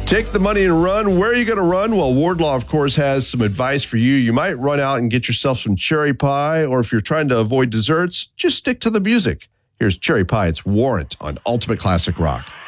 Take the money and run. Where are you going to run? Well, Wardlaw, of course, has some advice for you. You might run out and get yourself some cherry pie, or if you're trying to avoid desserts, just stick to the music. Here's Cherry Pie. It's Warrant on Ultimate Classic Rock.